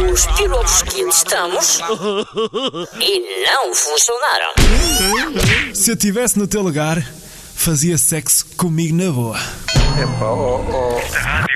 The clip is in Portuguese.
os pilotos que testamos e não funcionaram. Se eu estivesse no teu lugar, fazia sexo comigo na boa. Rádio